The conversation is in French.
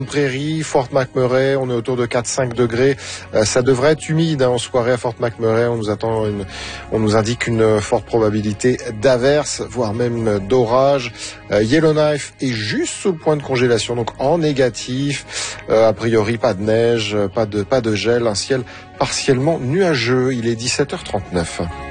Prairie, Fort McMurray, on est autour de 4-5 degrés. Ça devrait être humide en soirée à Fort McMurray. On nous indique une forte probabilité d'averse, voire même d'orage. Yellowknife est juste sous le point de congélation, donc en négatif. A priori, pas de neige, pas de gel, un ciel partiellement nuageux. Il est 17h39.